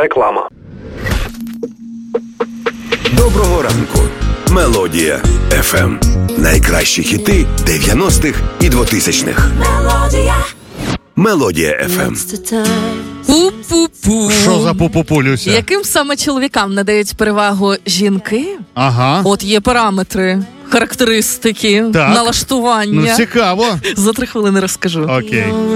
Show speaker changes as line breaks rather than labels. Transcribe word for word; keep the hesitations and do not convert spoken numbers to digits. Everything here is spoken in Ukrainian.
Реклама.
Доброго ранку. Мелодія еф ем. Найкращі хіти дев'яностих і двотисячних. Мелодія. Мелодія еф ем.
Пу-пу-пу.
Що за пу-пу-пу, Люся?
Яким саме чоловікам надають перевагу жінки?
Ага.
От є параметри, характеристики,
Так.
налаштування.
Ну, цікаво.
За три хвилини розкажу.
Окей.